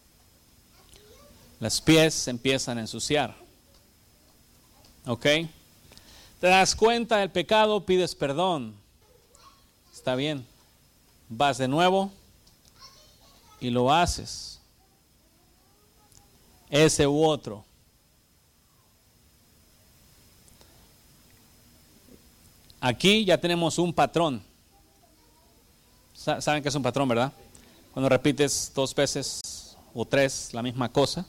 Los pies se empiezan a ensuciar. ¿Ok? Te das cuenta del pecado, pides perdón. Está bien. Vas de nuevo y lo haces. Ese u otro. Aquí ya tenemos un patrón. ¿Saben qué es un patrón, verdad? Cuando repites 2 veces o 3 la misma cosa.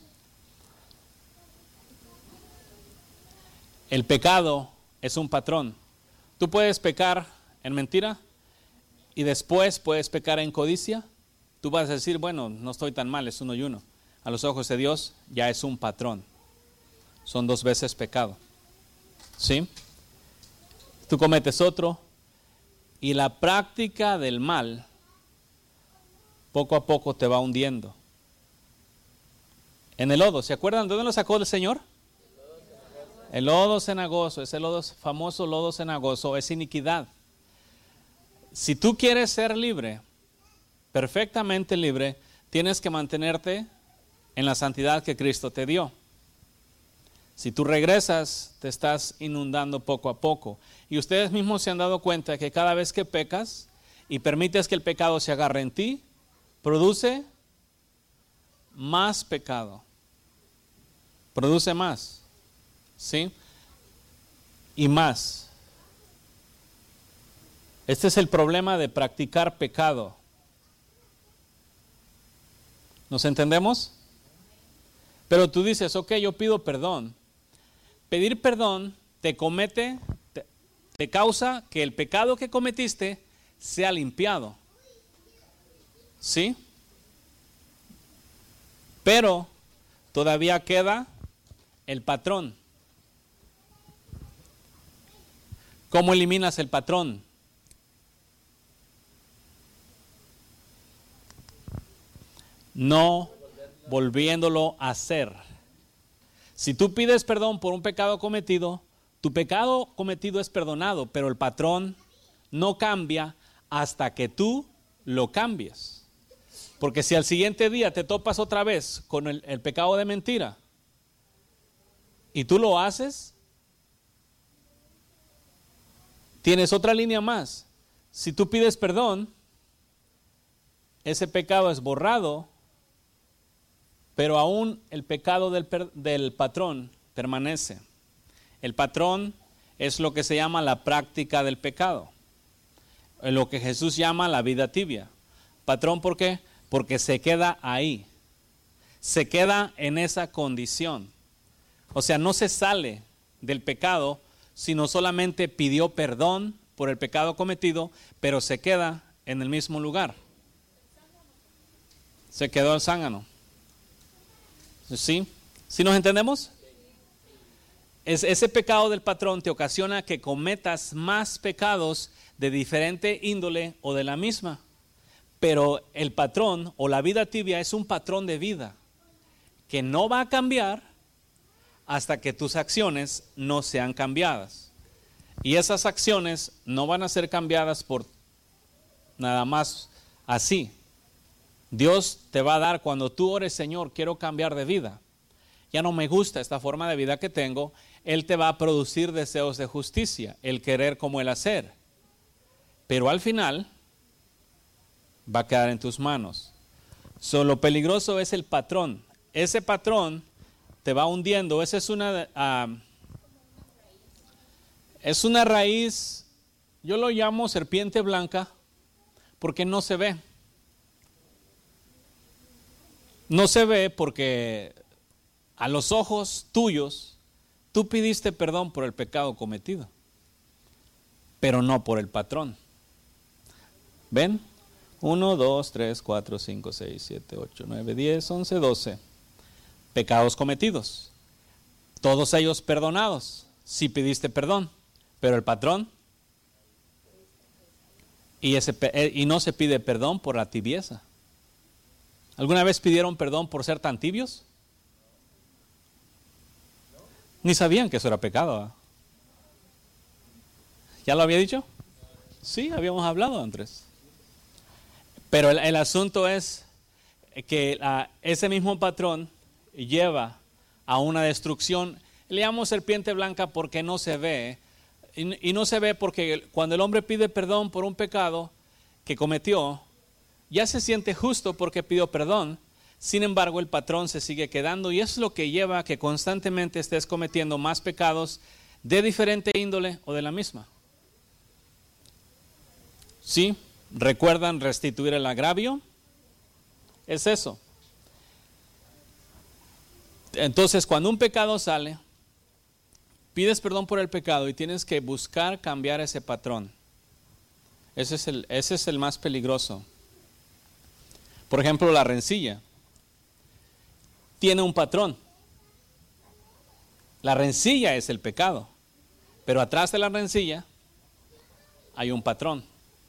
El pecado es un patrón. Tú puedes pecar en mentira y después puedes pecar en codicia. Tú vas a decir, bueno, no estoy tan mal, es 1 y 1. A los ojos de Dios ya es un patrón. Son 2 veces pecado. ¿Sí? Tú cometes otro y la práctica del mal poco a poco te va hundiendo. En el lodo, ¿se acuerdan de dónde lo sacó el Señor? El lodo cenagoso, ese lodo, famoso lodo cenagoso, es iniquidad. Si tú quieres ser libre, perfectamente libre, tienes que mantenerte en la santidad que Cristo te dio. Si tú regresas, te estás inundando poco a poco. Y ustedes mismos se han dado cuenta que cada vez que pecas y permites que el pecado se agarre en ti, produce más pecado. Produce más. ¿Sí? Y más. Este es el problema de practicar pecado. ¿Nos entendemos? Pero tú dices, ok, yo pido perdón. Pedir perdón te causa que el pecado que cometiste sea limpiado. ¿Sí? Pero todavía queda el patrón. ¿Cómo eliminas el patrón? No volviéndolo a hacer. Si tú pides perdón por un pecado cometido, tu pecado cometido es perdonado, pero el patrón no cambia hasta que tú lo cambies. Porque si al siguiente día te topas otra vez con el pecado de mentira y tú lo haces, tienes otra línea más. Si tú pides perdón, ese pecado es borrado, pero aún el pecado del patrón permanece. El patrón es lo que se llama la práctica del pecado, lo que Jesús llama la vida tibia. Patrón, ¿por qué? Porque se queda ahí, se queda en esa condición. O sea, no se sale del pecado, sino solamente pidió perdón por el pecado cometido, pero se queda en el mismo lugar. Se quedó el zángano. ¿Sí? ¿Sí nos entendemos? Ese pecado del patrón te ocasiona que cometas más pecados de diferente índole o de la misma. Pero el patrón o la vida tibia es un patrón de vida que no va a cambiar hasta que tus acciones no sean cambiadas. Y esas acciones no van a ser cambiadas por nada más así. Dios te va a dar, cuando tú ores, Señor, quiero cambiar de vida. Ya no me gusta esta forma de vida que tengo. Él te va a producir deseos de justicia, el querer como el hacer. Pero al final va a quedar en tus manos. Lo peligroso es el patrón. Ese patrón te va hundiendo. Esa es una raíz, yo lo llamo serpiente blanca, porque no se ve. No se ve porque a los ojos tuyos tú pidiste perdón por el pecado cometido. pero no por el patrón. ¿Ven? 1, 2, 3, 4, 5, 6, 7, 8, 9, 10, 11, 12. Pecados cometidos. Todos ellos perdonados. Si pidiste perdón. Pero el patrón. Y no se pide perdón por la tibieza. ¿Alguna vez pidieron perdón por ser tan tibios? Ni sabían que eso era pecado. ¿Ya lo había dicho? Sí, habíamos hablado antes. Pero el asunto es que ese mismo patrón lleva a una destrucción. Le llamo serpiente blanca porque no se ve. Y no se ve porque cuando el hombre pide perdón por un pecado que cometió, ya se siente justo porque pidió perdón. Sin embargo, el patrón se sigue quedando y eso es lo que lleva a que constantemente estés cometiendo más pecados de diferente índole o de la misma. ¿Sí? ¿Recuerdan restituir el agravio? Es eso. Entonces, cuando un pecado sale, pides perdón por el pecado y tienes que buscar cambiar ese patrón. Ese es el más peligroso. Por ejemplo, la rencilla tiene un patrón. La rencilla es el pecado, pero atrás de la rencilla hay un patrón.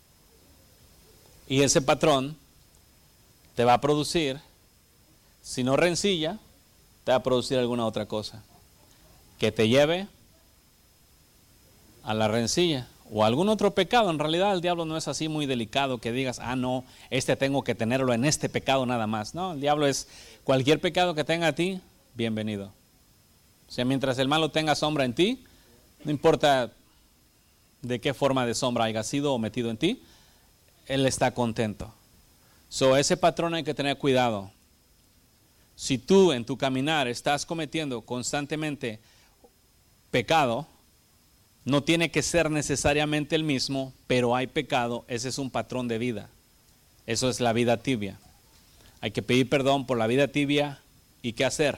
Y ese patrón te va a producir, si no rencilla, te va a producir alguna otra cosa que te lleve a la rencilla o a algún otro pecado. En realidad el diablo no es así muy delicado que digas, no, tengo que tenerlo en este pecado nada más. No, el diablo es cualquier pecado que tenga a ti, bienvenido. O sea, mientras el malo tenga sombra en ti, no importa de qué forma de sombra haya sido o metido en ti, él está contento. Ese patrón hay que tener cuidado. Si tú en tu caminar estás cometiendo constantemente pecado, no tiene que ser necesariamente el mismo, pero hay pecado, ese es un patrón de vida. Eso es la vida tibia. Hay que pedir perdón por la vida tibia y ¿qué hacer?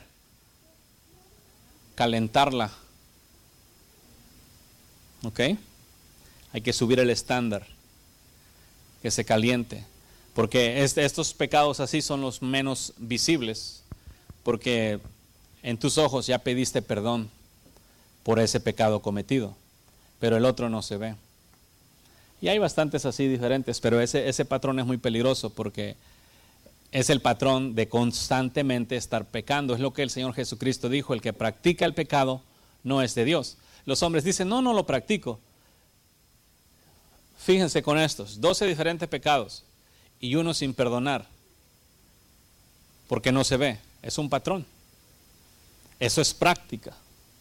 Calentarla. ¿Ok? Hay que subir el estándar, que se caliente, porque estos pecados así son los menos visibles, porque en tus ojos ya pediste perdón por ese pecado cometido, pero el otro no se ve. Y hay bastantes así diferentes, pero ese patrón es muy peligroso porque es el patrón de constantemente estar pecando. Es lo que el Señor Jesucristo dijo, el que practica el pecado no es de Dios. Los hombres dicen, no lo practico. Fíjense con estos, 12 diferentes pecados y uno sin perdonar, porque no se ve, es un patrón. Eso es práctica.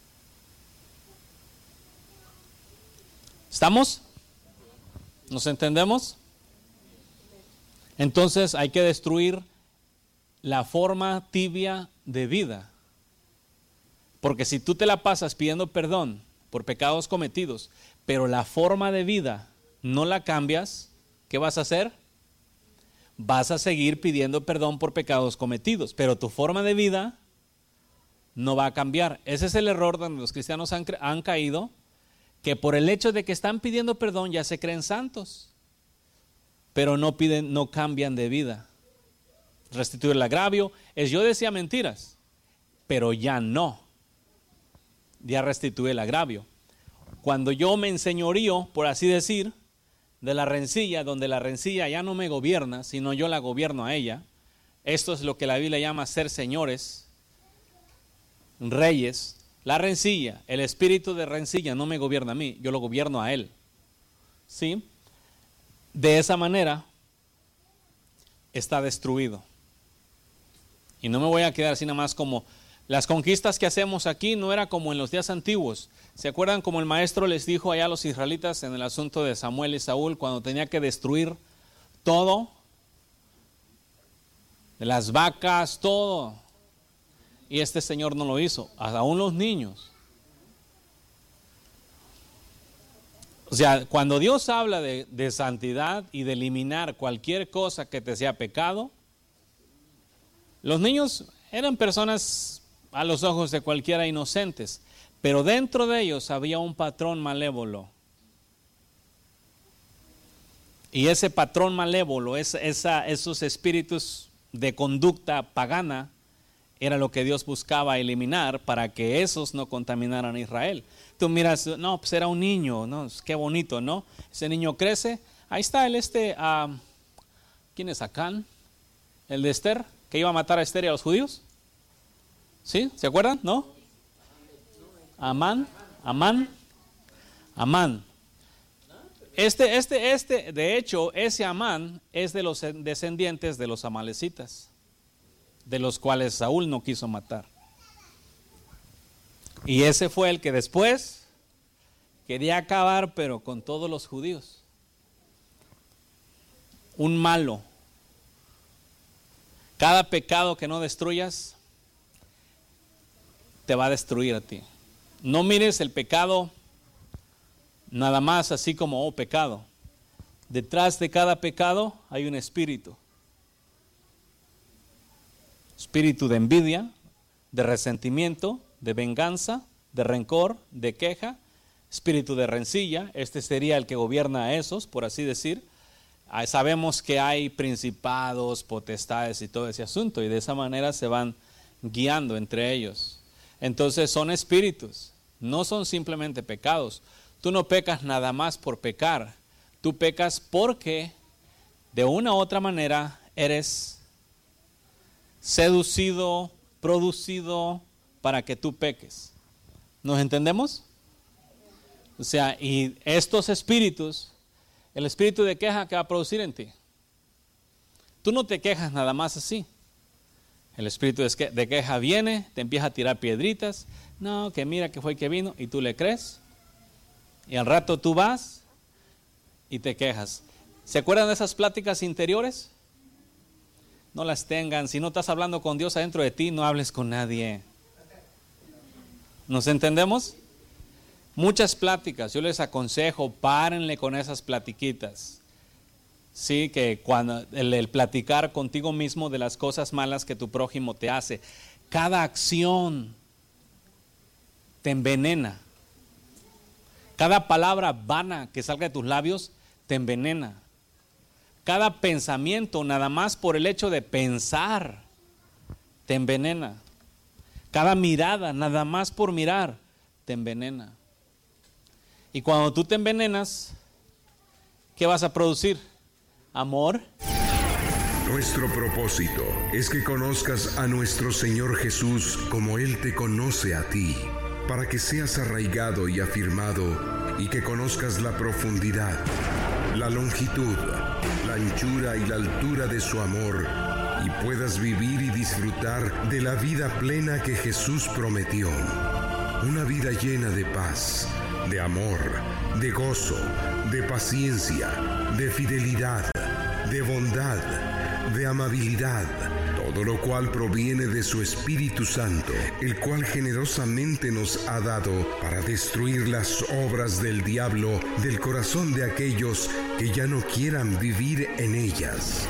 ¿Estamos? ¿Nos entendemos? Entonces hay que destruir la forma tibia de vida. Porque si tú te la pasas pidiendo perdón por pecados cometidos, pero la forma de vida no la cambias, ¿qué vas a hacer? Vas a seguir pidiendo perdón por pecados cometidos, pero tu forma de vida no va a cambiar. Ese es el error donde los cristianos han caído, que por el hecho de que están pidiendo perdón ya se creen santos, pero no cambian de vida. Restituir el agravio es yo decía mentiras, pero ya no. Ya restituí el agravio. Cuando yo me enseñorío, por así decir, de la rencilla, donde la rencilla ya no me gobierna, sino yo la gobierno a ella. Esto es lo que la Biblia llama ser señores, reyes. La rencilla, el espíritu de rencilla no me gobierna a mí, yo lo gobierno a él. ¿Sí? De esa manera está destruido. Y no me voy a quedar así nada más como las conquistas que hacemos aquí no era como en los días antiguos. ¿Se acuerdan como el maestro les dijo allá a los israelitas en el asunto de Samuel y Saúl cuando tenía que destruir todo? De las vacas, todo. Y este señor no lo hizo, aún los niños. O sea, cuando Dios habla de santidad y de eliminar cualquier cosa que te sea pecado, los niños eran personas a los ojos de cualquiera inocentes, pero dentro de ellos había un patrón malévolo. Y ese patrón malévolo, esos espíritus de conducta pagana, era lo que Dios buscaba eliminar para que esos no contaminaran a Israel. Tú miras, no, pues era un niño, ¿no? Qué bonito, ¿no? Ese niño crece. Ahí está ¿quién es Acán? El de Esther, que iba a matar a Esther y a los judíos. ¿Sí? ¿Se acuerdan? ¿No? Amán. De hecho, ese Amán es de los descendientes de los amalecitas, de los cuales Saúl no quiso matar. Y ese fue el que después quería acabar, pero con todos los judíos. Un malo. Cada pecado que no destruyas te va a destruir a ti. No mires el pecado nada más así como pecado. Detrás de cada pecado hay un espíritu. Espíritu de envidia, de resentimiento, de venganza, de rencor, de queja, espíritu de rencilla. Este sería el que gobierna a esos, por así decir. Sabemos que hay principados, potestades y todo ese asunto, y de esa manera se van guiando entre ellos. Entonces son espíritus, no son simplemente pecados. Tú no pecas nada más por pecar, tú pecas porque de una u otra manera eres seducido, producido para que tú peques. ¿Nos entendemos? O sea, y estos espíritus, el espíritu de queja que va a producir en ti. Tú no te quejas nada más así. El espíritu de queja viene, te empieza a tirar piedritas. No, que mira que fue que vino, y tú le crees. Y al rato tú vas y te quejas. ¿Se acuerdan de esas pláticas interiores? No las tengan. Si no estás hablando con Dios adentro de ti, no hables con nadie. ¿Nos entendemos? Muchas pláticas, yo les aconsejo, párenle con esas platiquitas. Sí, que cuando el platicar contigo mismo de las cosas malas que tu prójimo te hace, cada acción te envenena. Cada palabra vana que salga de tus labios te envenena. Cada pensamiento, nada más por el hecho de pensar, te envenena. Cada mirada, nada más por mirar, te envenena. Y cuando tú te envenenas, ¿qué vas a producir? Amor. Nuestro propósito es que conozcas a nuestro Señor Jesús como Él te conoce a ti, para que seas arraigado y afirmado y que conozcas la profundidad, la longitud, la anchura y la altura de su amor y puedas vivir y disfrutar de la vida plena que Jesús prometió. Una vida llena de paz, de amor, de gozo, de paciencia, de fidelidad, de bondad, de amabilidad, todo lo cual proviene de su Espíritu Santo, el cual generosamente nos ha dado para destruir las obras del diablo del corazón de aquellos que ya no quieran vivir en ellas.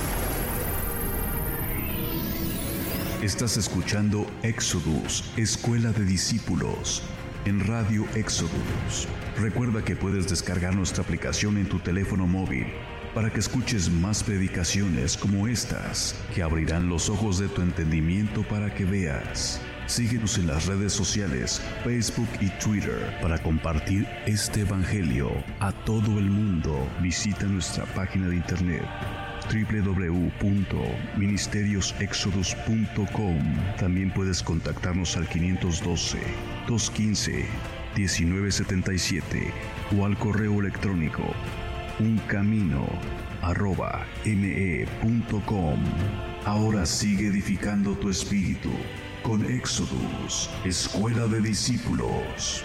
Estás escuchando Éxodus, Escuela de Discípulos, en Radio Éxodus. Recuerda que puedes descargar nuestra aplicación en tu teléfono móvil para que escuches más predicaciones como estas, que abrirán los ojos de tu entendimiento para que veas. Síguenos en las redes sociales, Facebook y Twitter, para compartir este evangelio a todo el mundo. Visita nuestra página de internet www.ministeriosexodus.com. También puedes contactarnos al 512-215-1977 o al correo electrónico uncamino@me.com. Ahora sigue edificando tu espíritu con Éxodus, Escuela de Discípulos.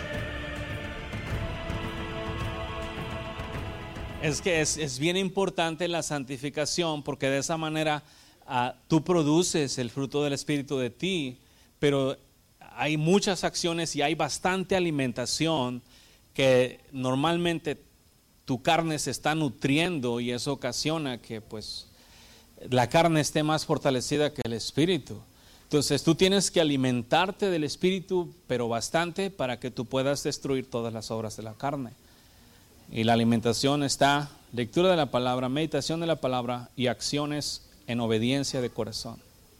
Es que es bien importante la santificación, porque de esa manera tú produces el fruto del Espíritu de ti, pero hay muchas acciones y hay bastante alimentación que normalmente tu carne se está nutriendo, y eso ocasiona que pues la carne esté más fortalecida que el Espíritu. Entonces tú tienes que alimentarte del Espíritu, pero bastante, para que tú puedas destruir todas las obras de la carne. Y la alimentación está lectura de la palabra, meditación de la palabra y acciones en obediencia de corazón.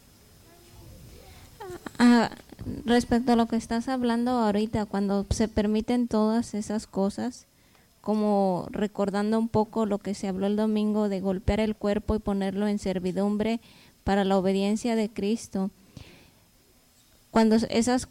Respecto a lo que estás hablando ahorita, cuando se permiten todas esas cosas, como recordando un poco lo que se habló el domingo de golpear el cuerpo y ponerlo en servidumbre para la obediencia de Cristo, cuando esas